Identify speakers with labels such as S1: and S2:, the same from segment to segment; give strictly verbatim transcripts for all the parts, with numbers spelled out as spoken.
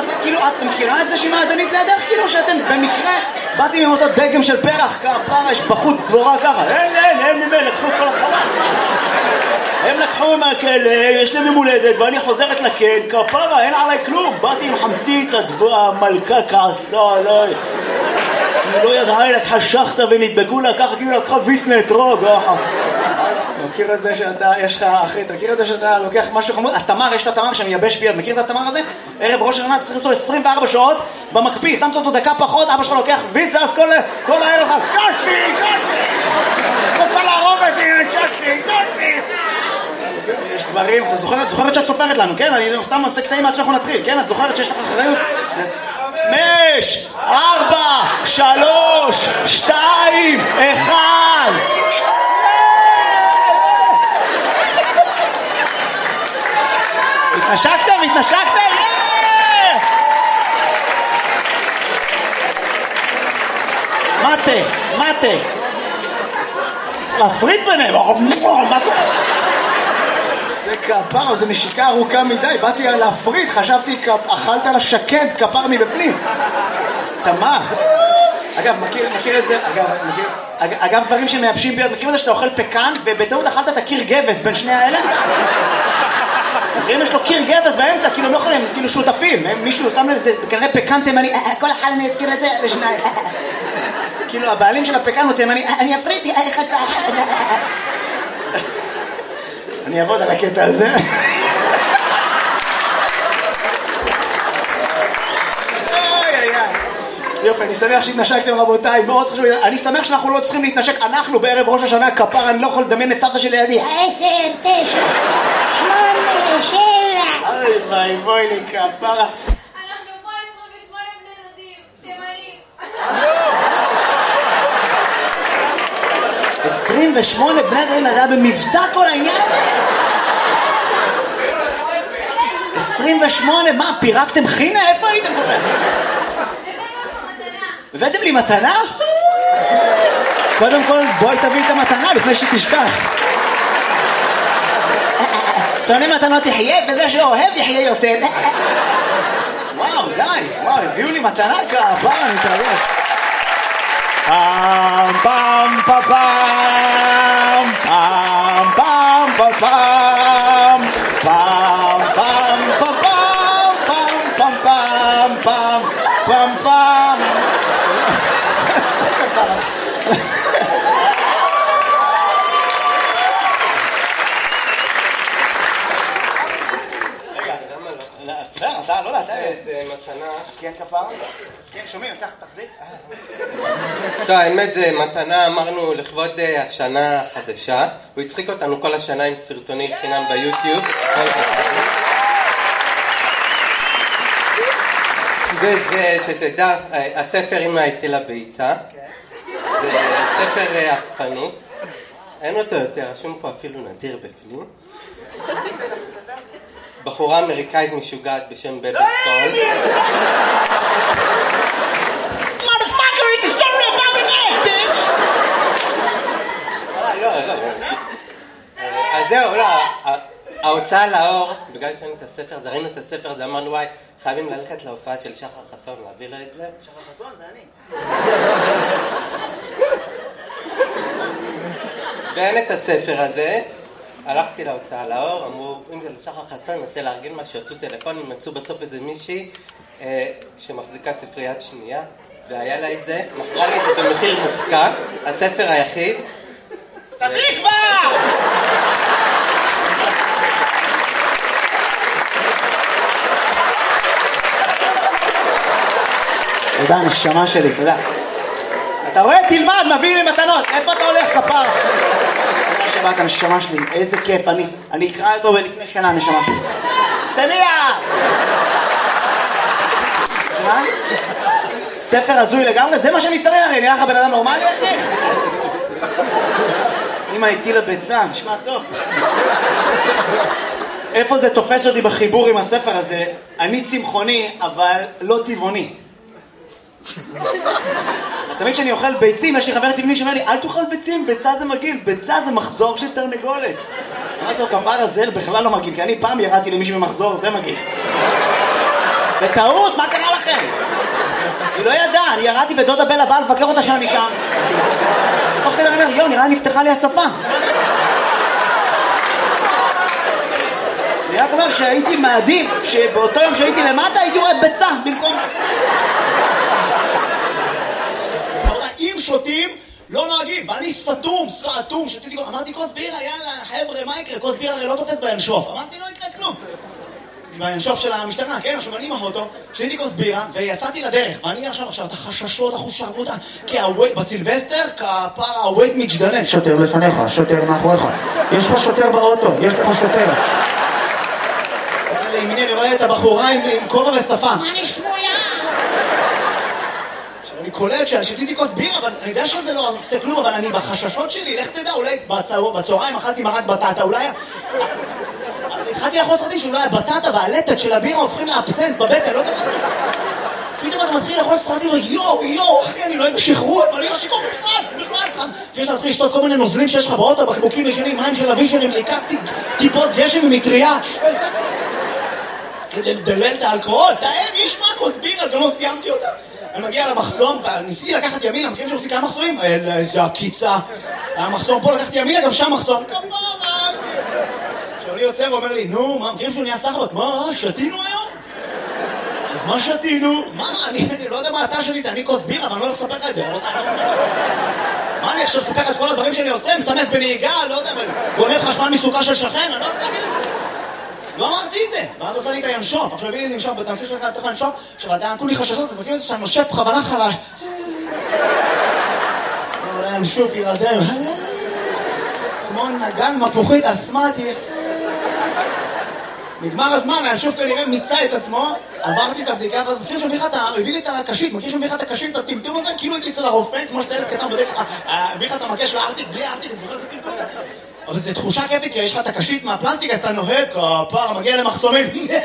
S1: אז כאילו, את מכירה את זה שהיא מעדנית לידך? כאילו שאתם במקרה באתם עם אותו דגם של פרח, כפרה, יש בחוץ דבורה ככה. אין, אין, אין ממני, לקחו את כל החמה. הם לקחו מהכלא, יש להם ממולדת, ואני חוזרת לכן, כפרה, אין עליי כלום. באתי עם חמציץ, המלכה כעסה עליי. היא לא ידעה, היא לקחה שחטה ונדבקו לה ככה, כאילו לקחה ויסנה אתרוג. מכיר את זה שאתה, יש לך, אחי, אתה מכיר את זה שאתה לוקח משהו חמוד? התמר, יש את התמר שמייבש ביד, מכיר את התמר הזה? ערב ראש השנה צריך אותו עשרים וארבע שעות במקפיא, שמת אותו דקה פחות, אבא שלך לוקח ויס, ואז כל, כל הערב לך, קשתי, קשתי! רוצה להרוג אותי, קשתי, קשתי! יש דברים, אתה זוכרת, זוכרת שאת סופרת לנו, כן? אני סתם עושה קטעים עד שאנחנו נתחיל, כן? את זוכרת שיש לך אחריות? חמש, ארבע, שלוש, שתיים, אחד! התנשקתם? התנשקתם? מטה, מטה. צריך להפריד ביניהם. מה קורה? זה כפר, זה נשיקה ארוכה מדי. באתי להפריד, חשבתי, אכלת לשקד כפר מבפנים. תמר. אגב, מכיר, מכיר את זה, אגב, מכיר, אגב, דברים שמייבשים ביד, מכיר את זה שאתה אוכל פקן, ובטעות אכלת את הקיר גבס בין שני האלה? מכירים, יש לו קיר גבס באמצע, כאילו הם לא יכולים, כאילו שותפים, מישהו שם לב, זה כנראה פקן תימני, כל אחד אני אזכיר את זה לשניים. כאילו, הבעלים של הפקן הוא תימני, אני אפריתי, אני אעבוד על הקטע הזה. יופי, אני שמח שהתנשקתם רבותיי, מאוד חשוב, אני שמח שאנחנו לא צריכים להתנשק, אנחנו בערב ראש השנה כפר, אני לא יכול לדמיין את סבתא שלי לידי.
S2: עשר, תשע, שמונה, שבע.
S1: אוי, ביי, בואי לי כפרה.
S2: אנחנו פה עשרים ושמונה בני דודים, תימנים.
S1: עשרים ושמונה בני דודים, זה היה במבצע כל העניין הזה? עשרים ושמונה, מה, פירקתם חינה? איפה הייתם כל כך? הבאתם לי מתנה? קודם כל בואי תביא את המתנה לפני שתשכח. שונא מתנות יחיה וזה שאוהב יחיה יותר. וואו, די, וואו, הביאו לי מתנה כעבר, אני מתרגש. פעם פעם פעם פעם פעם פעם פעם פעם פעם פעם פעם פעם פעם פעם פעם. אתה לא יודע, אתה
S3: איזה מתנה.
S1: כן כפר? כן, שומעים, ככה תחזיק.
S3: טוב, האמת זה מתנה, אמרנו לכבוד השנה החדשה. הוא הצחיק אותנו כל השנה עם סרטוני חינם ביוטיוב. וזה, שתדע, הספר עם ההיטל הביצה. זה ספר אספנות. אין אותו יותר, רשום פה אפילו נדיר בפנים. בחורה אמריקאית משוגעת בשם בבי סול.
S1: Motherfucker, it's a story about an egg, bitch!
S3: אה, לא, לא. אז זהו, לא. ההוצאה לאור, בגלל שראינו את הספר, אז ראינו את הספר, אז אמרנו, וואי, חייבים ללכת להופעה של שחר חסון, להביא לו את זה.
S1: שחר חסון, זה אני.
S3: ואין את הספר הזה. הלכתי להוצאה לאור, אמרו, אם זה לשחר חסון, ננסה לארגן משהו, עשו טלפונים, מצאו בסוף איזה מישהי אה, שמחזיקה ספריית שנייה, והיה לה את זה, מכרה לי את זה במחיר מופקע, הספר היחיד.
S1: תביא כבר! תודה, נשמה שלי, תודה. אתה רואה? תלמד, מביא לי מתנות. איפה אתה הולך, כפר? תודה שבאת, נשמה שלי. איזה כיף. אני, אני אקרא אותו בלפני שנה, נשמה שלי. סטניה! מה? ספר הזוי לגמרי? זה מה שאני צריך, הרי נראה לך בן אדם נורמלי, אחי? אמא הטילה ביצה, נשמע טוב. איפה זה תופס אותי בחיבור עם הספר הזה? אני צמחוני, אבל לא טבעוני. אז תמיד כשאני אוכל ביצים, יש לי חבר טבעוני שאומר לי, אל תאכל ביצים, ביצה זה מגעיל, ביצה זה מחזור של תרנגולת. אמרתי לו, כפר הזה בכלל לא מגעיל, כי אני פעם ירדתי למישהו במחזור, זה מגעיל. בטעות, מה קרה לכם? היא לא ידעה, אני ירדתי ודודה בלה באה לבקר אותה שאני שם. תוך כדי אני אומר, יו, נראה נפתחה לי השפה. אני רק אומר שהייתי מעדיף, שבאותו יום שהייתי למטה הייתי רואה ביצה במקום... אם שותים, לא נוהגים, ואני סתום, סתום, שתיתי... אמרתי, כוס בירה, יאללה, חבר'ה, מה יקרה? כוס בירה הרי לא תופס בינשוף. אמרתי, לא יקרה כלום. בינשוף של המשטרה, כן? עכשיו אני עם האוטו, שתיתי כוס בירה, ויצאתי לדרך. ואני עכשיו, עכשיו, את החששות, החושרמות, כי בסילבסטר, כפר הווייז מתג'דנן. שוטר לפניך, שוטר מאחוריך. יש לך שוטר באוטו, יש לך שוטר. לימיני, אני רואה את הבחורה עם כובע ושפה.
S2: אני שמויה!
S1: אני קולט ששתיתי כוס בירה, אבל אני יודע שזה לא עושה כלום, אבל אני בחששות שלי, לך תדע, אולי בצהריים אכלתי מרק בטטה, אולי... התחלתי לאכול סרטים שאולי הבטטה והלטת של הבירה הופכים לאבסנט בבטן, לא יודע מה. פתאום אתה מתחיל לאכול סרטים ויואו, יואו, אחי, אני לא אוהב שחרור, אבל אני לא שיקור בכלל, בכלל. אחרי שאתה מתחיל לשתות כל מיני נוזלים שיש לך באוטו, בקבוקים ישנים, מים של אבישרים, ליקקתי טיפות גשם ומטריה. כדי לדלל את האלכוהול, תאם, יש מה כוס בירה, גם לא סיימתי אותה. אני מגיע למחסום, ניסיתי לקחת ימינה, מכירים שעושים כמה מחסומים? איזה עקיצה. המחסום פה לקחתי ימינה, גם שם מחסום. כפרה! כשאני יוצא ואומר לי, נו, מה, מכירים שהוא נהיה סחבק? מה, שתינו היום? אז מה שתינו? מה, אני לא יודע מה אתה שתית, אני כוס בירה, אבל אני לא הולך לספר לך את זה. מה, אני עכשיו אספר לך את כל הדברים שאני עושה? מסמס בנהיגה, לא יודע, גונב חשמל מסוכה של שכן, אני לא יודע להגיד את זה. לא אמרתי את זה, ואז עושה לי את הינשוף, עכשיו הביא לי לנשוף, בתמשיך שלך לתוך הינשוף, עכשיו אתה כולי חששות, אז מכיר את זה שאני נושף בכוונה חלש. אבל הינשוף ירדם, כמו נגן מפוחית אסמטי. נגמר הזמן, הינשוף כנראה מיצה את עצמו, עברתי את הבדיקה, ואז מכיר שמביא לך את ה... הביא לי את הקשית, מכיר שמביא לך את הקשית, את הטמטום הזה, כאילו הייתי אצל הרופא, כמו שאתה ילד קטן בודק לך, הביא לך את המקש לארטיק, בלי הארטיק, זוכר את הטמטום הזה. אבל זו תחושה כיפית, כי יש לך את הקשית מהפלסטיק, אז אתה נוהג, כפר, מגיע למחסומים.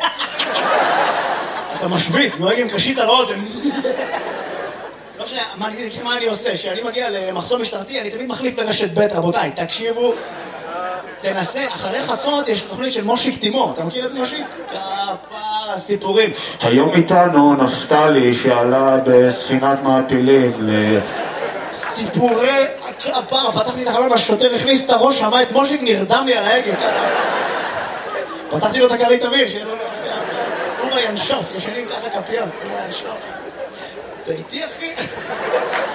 S1: אתה משוויץ, נוהג עם קשית על האוזן. לא משנה, מה אני עושה? כשאני מגיע למחסום משטרתי, אני תמיד מחליף לרשת ב', רבותיי, תקשיבו, תנסה, אחרי חצות יש תוכנית של מושיק תימור, אתה מכיר את מושיק? כפר, הסיפורים.
S4: היום איתנו נפתלי שעלה בספינת מעפילים ל...
S1: סיפורי הפעם, פתחתי את החלון, השוטר הכניס את הראש, שמע את מושיק, נרדם לי על ההגה. פתחתי לו את הכרית אוויר, שיהיה לו הוא בינשוף, ישנים ככה כפיות, הוא בינשוף. אתה איתי אחי?